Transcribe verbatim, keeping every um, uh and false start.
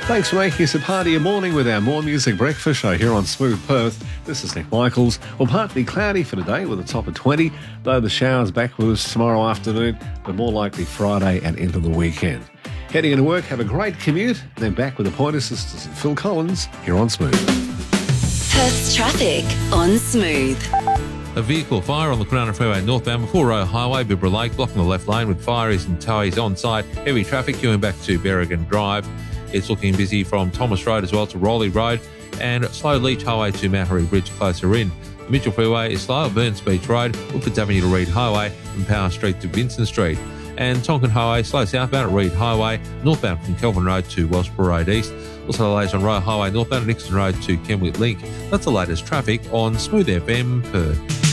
Thanks for making us a part of your morning with our More Music Breakfast show here on Smooth Perth. This is Nick Michaels. Well, partly cloudy for today with a top of twenty, though the showers back with us tomorrow afternoon, but more likely Friday and into the weekend. Heading into work, have a great commute, then back with the Pointer Sisters and Phil Collins here on Smooth. Perth's traffic on Smooth. A vehicle fire on the Kwinana Freeway northbound before Roe Highway, Bibra Lake, blocking the left lane with fireys and towies on site. Heavy traffic queuing back to Berrigan Drive. It's looking busy from Thomas Road as well to Rowley Road, and slow Leach Highway to Mattery Bridge closer in. The Mitchell Freeway is slow at Burns Beach Road, Woodfords Avenue to Reed Highway, and Power Street to Vincent Street. And Tonkin Highway slow southbound at Reed Highway, northbound from Kelvin Road to Wellsborough Road East. Also delays on Roe Highway northbound at Nixon Road to Kenwick Link. That's the latest traffic on Smooth F M Perth.